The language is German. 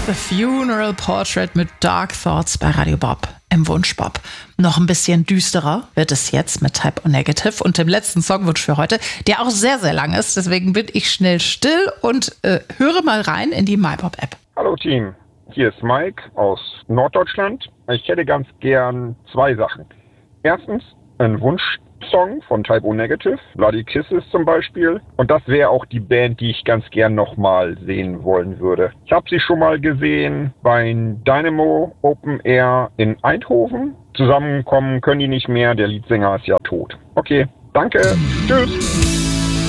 A Funeral Portrait mit Dark Thoughts bei Radio Bob im Wunschbob. Noch ein bisschen düsterer wird es jetzt mit Type O Negative und dem letzten Songwunsch für heute, der auch sehr, sehr lang ist. Deswegen bin ich schnell still und höre mal rein in die MyBob-App. Hallo Team, hier ist Mike aus Norddeutschland. Ich hätte ganz gern 2 Sachen. Erstens ein Wunschsong von Type O Negative, Bloody Kisses zum Beispiel. Und das wäre auch die Band, die ich ganz gern nochmal sehen wollen würde. Ich habe sie schon mal gesehen bei Dynamo Open Air in Eindhoven. Zusammenkommen können die nicht mehr, der Leadsänger ist ja tot. Okay, danke, tschüss.